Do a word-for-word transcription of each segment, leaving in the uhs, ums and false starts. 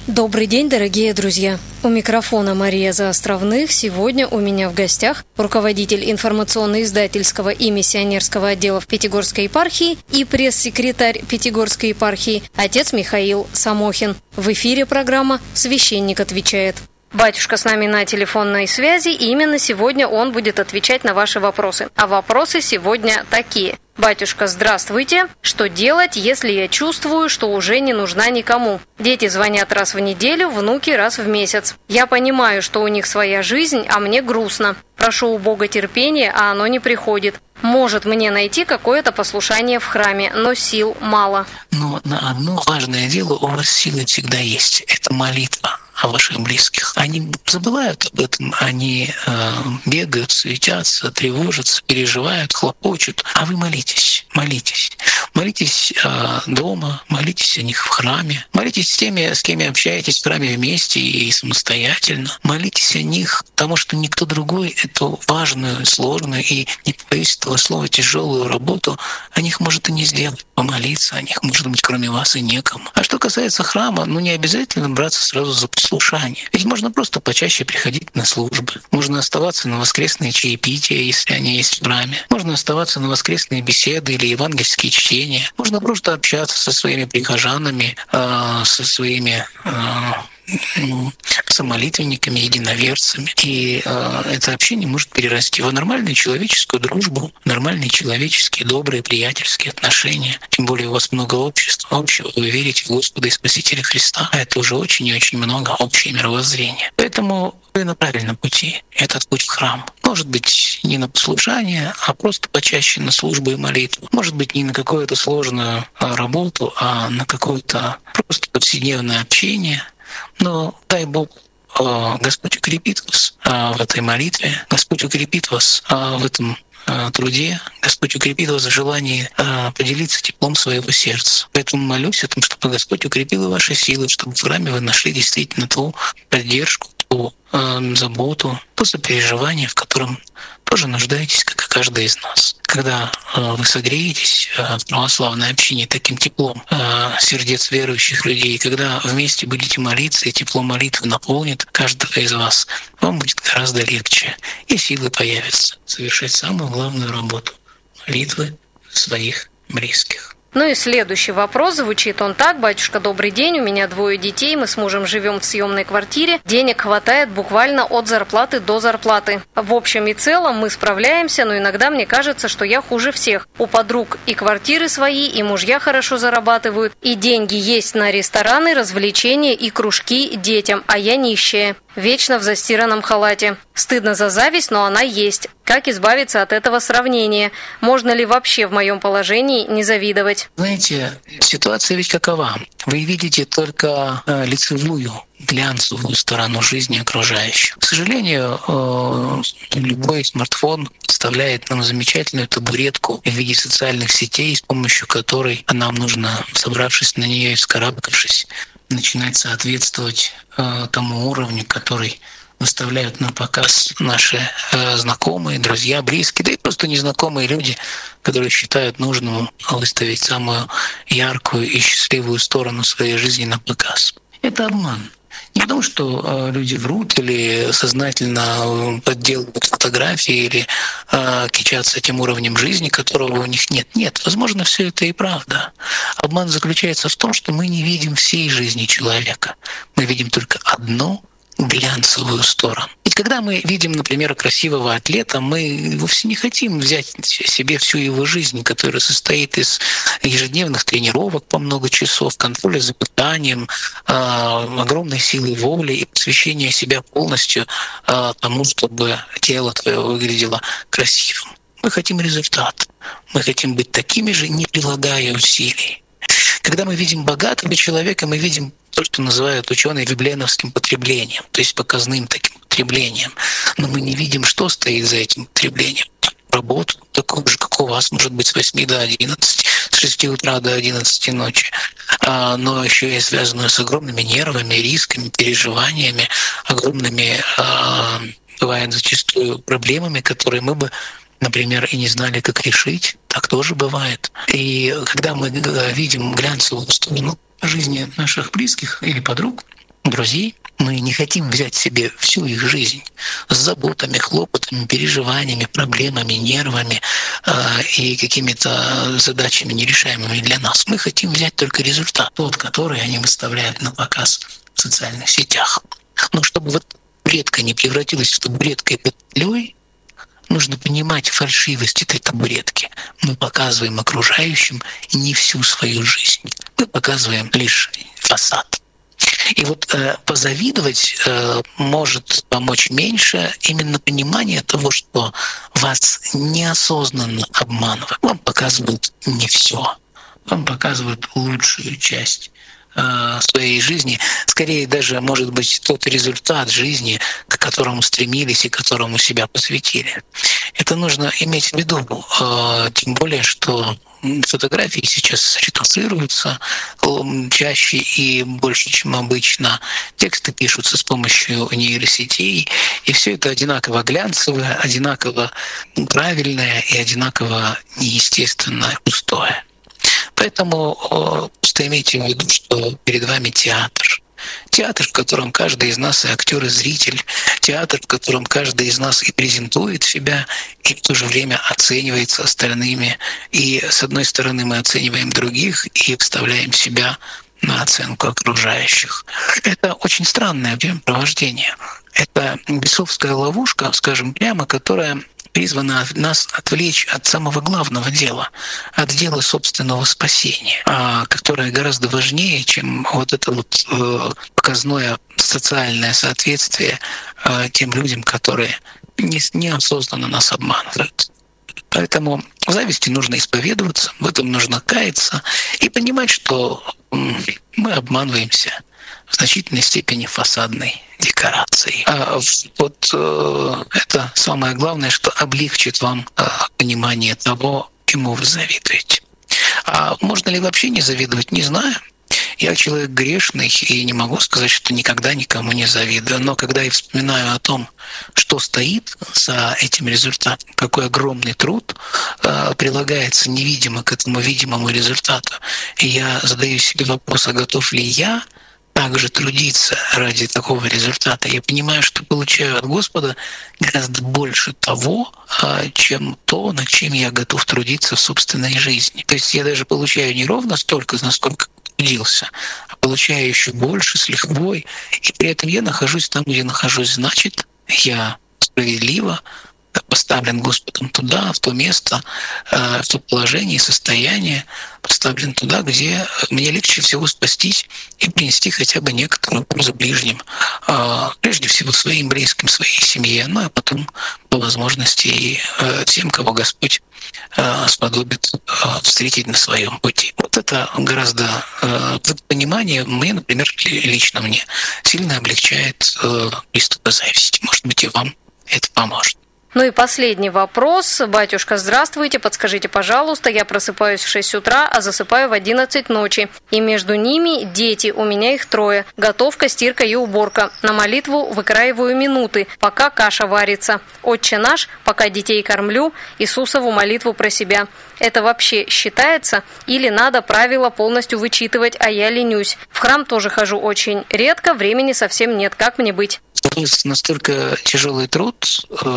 Добрый день, дорогие друзья! У микрофона Мария Заостровных. Сегодня у меня в гостях руководитель информационно-издательского и миссионерского отделов Пятигорской епархии и пресс-секретарь Пятигорской епархии отец Михаил Самохин. В эфире программа «Священник отвечает». Батюшка с нами на телефонной связи, и именно сегодня он будет отвечать на ваши вопросы. А вопросы сегодня такие. Батюшка, здравствуйте. Что делать, если я чувствую, что уже не нужна никому? Дети звонят раз в неделю, внуки раз в месяц. Я понимаю, что у них своя жизнь, а мне грустно. Прошу у Бога терпения, а оно не приходит. Может мне найти какое-то послушание в храме, но сил мало. Но на одно важное дело у вас силы всегда есть. Это молитва о ваших близких. Они забывают об этом, они э, бегают, суетятся, тревожатся, переживают, хлопочут. А вы молитесь, молитесь. Молитесь э, дома, молитесь о них в храме, молитесь с теми, с кем общаетесь в храме вместе и самостоятельно. Молитесь о них, потому что никто другой эту важную, сложную и, не боюсь этого слова, тяжелую работу о них может и не сделать. Помолиться о них, может быть, кроме вас и некому. А что касается храма, ну не обязательно браться сразу за послушание. Ведь можно просто почаще приходить на службы. Можно оставаться на воскресные чаепития, если они есть в храме. Можно оставаться на воскресные беседы или евангельские чтения. Можно просто общаться со своими прихожанами, э, со своими э, самолитвенниками, единоверцами. И э, это общение может перерасти в нормальную человеческую дружбу, нормальные человеческие, добрые, приятельские отношения. Тем более у вас много общества общего. Вы верите в Господа и Спасителя Христа. А это уже очень и очень много общее мировоззрение. Поэтому вы на правильном пути. Этот путь в храм. Может быть, не на послушание, а просто почаще на службу и молитву. Может быть, не на какую-то сложную работу, а на какое-то просто повседневное общение. Но дай Бог, Господь укрепит вас в этой молитве, Господь укрепит вас в этом труде, Господь укрепит вас в желании поделиться теплом своего сердца. Поэтому молюсь о том, чтобы Господь укрепил ваши силы, чтобы в храме вы нашли действительно ту поддержку, ту заботу, то сопереживание, в котором тоже нуждаетесь, как и каждый из нас. Когда вы согреетесь в православной общине таким теплом сердец верующих людей, когда вместе будете молиться, и тепло молитвы наполнит каждого из вас, вам будет гораздо легче, и силы появятся совершать самую главную работу — молитвы своих близких. Ну и следующий вопрос, звучит он так. Батюшка, добрый день, у меня двое детей, мы с мужем живем в съемной квартире, денег хватает буквально от зарплаты до зарплаты. В общем и целом мы справляемся, но иногда мне кажется, что я хуже всех. У подруг и квартиры свои, и мужья хорошо зарабатывают, и деньги есть на рестораны, развлечения и кружки детям, а я нищая. Вечно в застиранном халате. Стыдно за зависть, но она есть. Как избавиться от этого сравнения? Можно ли вообще в моем положении не завидовать? Знаете, ситуация ведь какова? Вы видите только лицевую, глянцевую сторону жизни окружающих. К сожалению, любой смартфон представляет нам замечательную табуретку в виде социальных сетей, с помощью которой нам нужно, собравшись на нее и вскарабкавшись, начинать соответствовать э, тому уровню, который выставляют на показ наши э, знакомые, друзья, близкие, да и просто незнакомые люди, которые считают нужным выставить самую яркую и счастливую сторону своей жизни на показ. Это обман. Не потому, что э, люди врут или сознательно подделывают фотографии или э, кичатся тем уровнем жизни, которого у них нет. Нет, возможно, все это и правда. Обман заключается в том, что мы не видим всей жизни человека. Мы видим только одну глянцевую сторону. Ведь когда мы видим, например, красивого атлета, мы вовсе не хотим взять себе всю его жизнь, которая состоит из ежедневных тренировок по много часов, контроля за питанием, огромной силы воли и посвящения себя полностью тому, чтобы тело твое выглядело красивым. Мы хотим результат. Мы хотим быть такими же, не прилагая усилий. Когда мы видим богатого человека, мы видим то, что называют ученые вебленовским потреблением, то есть показным таким потреблением. Но мы не видим, что стоит за этим потреблением. Работу, такую же, как у вас, может быть, с восьми до одиннадцати, с шести утра до одиннадцати ночи, но еще и связанную с огромными нервами, рисками, переживаниями, огромными, бывает зачастую, проблемами, которые мы бы, например, и не знали, как решить. Так тоже бывает. И когда мы видим глянцевую сторону жизни наших близких или подруг, друзей, мы не хотим взять себе всю их жизнь с заботами, хлопотами, переживаниями, проблемами, нервами э, и какими-то задачами нерешаемыми для нас. Мы хотим взять только результат, тот, который они выставляют на показ в социальных сетях. Но чтобы вот табуретка не превратилась в табуреткой петлей, нужно понимать фальшивость этой табуретки. Мы показываем окружающим не всю свою жизнь. Мы показываем лишь фасад. И вот э, позавидовать э, может помочь меньше именно понимание того, что вас неосознанно обманывают. Вам показывают не все, вам показывают лучшую часть э, своей жизни. Скорее даже, может быть, тот результат жизни, к которому стремились и которому себя посвятили. Это нужно иметь в виду, э, тем более, что фотографии сейчас ретранслируются чаще и больше, чем обычно. Тексты пишутся с помощью нейросетей, и все это одинаково глянцевое, одинаково правильное и одинаково неестественное, пустое. Поэтому просто имейте в виду, что перед вами театр. Театр, в котором каждый из нас и актер, и зритель. Театр, в котором каждый из нас и презентует себя, и в то же время оценивается остальными. И с одной стороны мы оцениваем других и вставляем себя на оценку окружающих. Это очень странное времяпровождение. Это бесовская ловушка, скажем прямо, которая призвана нас отвлечь от самого главного дела, от дела собственного спасения, которое гораздо важнее, чем вот это вот показное социальное соответствие тем людям, которые неосознанно нас обманывают. Поэтому в зависти нужно исповедоваться, в этом нужно каяться и понимать, что мы обманываемся в значительной степени фасадной декорацией. А вот э, это самое главное, что облегчит вам э, понимание того, чему вы завидуете. А можно ли вообще не завидовать, не знаю. Я человек грешный и не могу сказать, что никогда никому не завидую. Но когда я вспоминаю о том, что стоит за этим результатом, какой огромный труд э, прилагается невидимо к этому видимому результату, и я задаю себе вопрос, а готов ли я также трудиться ради такого результата. Я понимаю, что получаю от Господа гораздо больше того, чем то, над чем я готов трудиться в собственной жизни. То есть я даже получаю не ровно столько, насколько трудился, а получаю еще больше, с лихвой, и при этом я нахожусь там, где нахожусь. Значит, я справедливо поставлен Господом туда, в то место, в то положение и состояние, поставлен туда, где мне легче всего спастись и принести хотя бы некоторую пользу ближним, прежде всего своим близким, своей семье, ну а потом по возможности и тем, кого Господь сподобит встретить на своем пути. Вот это гораздо, это понимание мне, например, лично мне сильно облегчает приступы зависти. Может быть, и вам это поможет. Ну и последний вопрос. Батюшка, здравствуйте. Подскажите, пожалуйста, я просыпаюсь в шесть утра, а засыпаю в одиннадцать ночи. И между ними дети, у меня их трое. Готовка, стирка и уборка. На молитву выкраиваю минуты, пока каша варится. Отче наш, пока детей кормлю, Иисусову молитву про себя. Это вообще считается? Или надо правила полностью вычитывать, а я ленюсь? В храм тоже хожу очень редко, времени совсем нет. Как мне быть? У вас настолько тяжелый труд,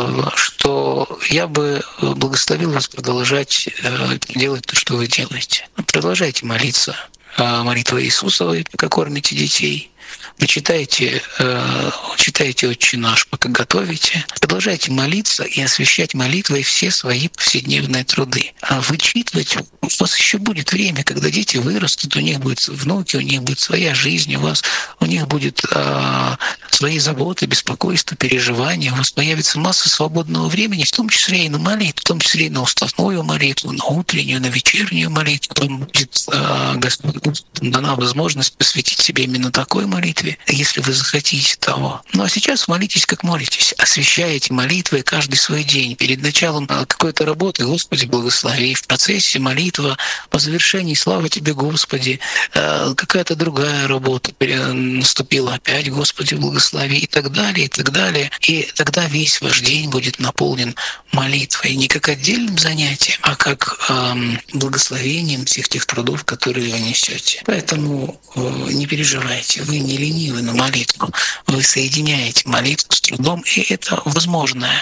что я бы благословил вас продолжать делать то, что вы делаете. Продолжайте молиться молитвой Иисусовой, пока кормите детей. Вы читаете, э, читаете «Отче наш», пока готовите. Продолжайте молиться и освящать молитвой все свои повседневные труды. А вычитывать у вас еще будет время, когда дети вырастут, у них будут внуки, у них будет своя жизнь, у вас у них будет э, свои заботы, беспокойства, переживания, у вас появится масса свободного времени, в том числе и на молитву, в том числе и на уставную молитву, на утреннюю, на вечернюю молитву. Вам будет э, Господь дана возможность посвятить себе именно такой молитве, если вы захотите того. Ну а сейчас молитесь, как молитесь. Освящаете молитвой каждый свой день. Перед началом какой-то работы Господи благослови. В процессе молитва, по завершении слава Тебе, Господи. Какая-то другая работа наступила опять, Господи благослови. православии и так далее, и так далее. И тогда весь ваш день будет наполнен молитвой не как отдельным занятием, а как эм, благословением всех тех трудов, которые вы несете. Поэтому э, не переживайте, вы не ленивы на молитву, вы соединяете молитву с трудом, и это возможное.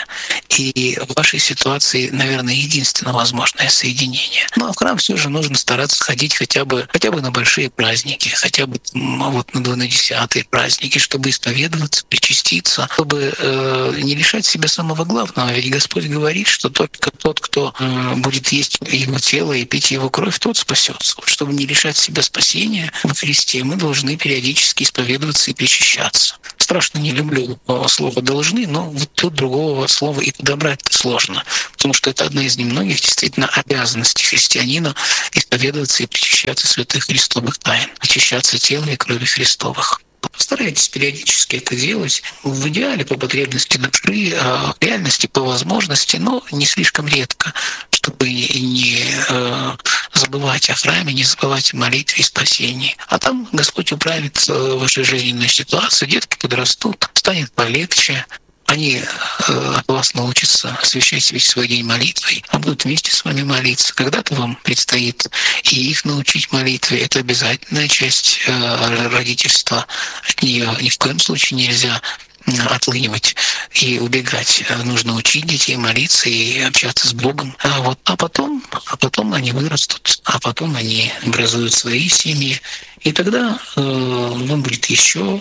И в вашей ситуации, наверное, единственно возможное соединение. Ну а в храм все же нужно стараться ходить хотя бы, хотя бы на большие праздники, хотя бы ну, вот на двунадесятые праздники, чтобы исповедоваться, причаститься, чтобы э, не лишать себя самого главного. Ведь Господь говорит, что только тот, кто э, будет есть Его тело и пить Его кровь, тот спасется. Чтобы не лишать себя спасения во Христе, мы должны периодически исповедоваться и причащаться. Страшно не люблю слово «должны», но вот тут другого слова и подобрать сложно, потому что это одна из немногих действительно обязанностей христианина исповедоваться и причащаться святых христовых тайн, очищаться тела и крови Христовых. Постарайтесь периодически это делать, в идеале по потребности души, в реальности по возможности, но не слишком редко, чтобы не забывать о храме, не забывать о молитве и спасении. А там Господь управит вашей жизненной ситуацией, детки подрастут, станет полегче, они от вас научатся освящать весь свой день молитвой, а будут вместе с вами молиться. Когда-то вам предстоит и их научить молитве. Это обязательная часть родительства. От нее ни в коем случае нельзя отлынивать и убегать. Нужно учить детей молиться и общаться с Богом. А, вот, а, потом, а потом они вырастут, а потом они образуют свои семьи. И тогда э, вам будет еще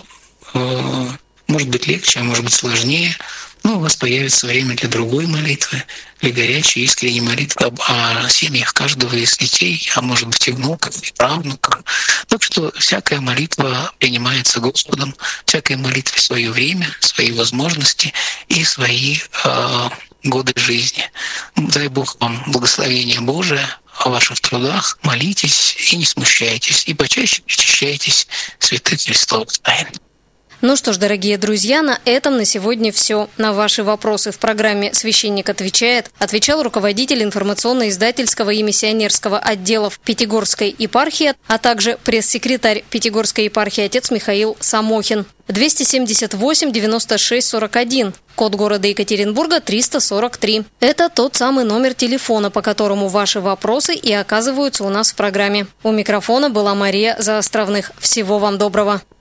э, может быть легче, а может быть сложнее. Но у вас появится время для другой молитвы, для горячей, искренней молитвы о семьях каждого из детей, а может быть и внуков, и правнуков. Так что всякая молитва принимается Господом, всякая молитва в свое время, свои возможности и свои э, годы жизни. Дай Бог вам благословения Божие о ваших трудах, молитесь и не смущайтесь, и почаще причащайтесь святых христовых тайн. Ну что ж, дорогие друзья, на этом на сегодня все. На ваши вопросы в программе «Священник отвечает» отвечал руководитель информационно-издательского и миссионерского отделов Пятигорской епархии, а также пресс-секретарь Пятигорской епархии отец Михаил Самохин. двести семьдесят восемь девяносто шесть сорок один, код города Екатеринбурга триста сорок три. Это тот самый номер телефона, по которому ваши вопросы и оказываются у нас в программе. У микрофона была Мария Заостровных. Всего вам доброго.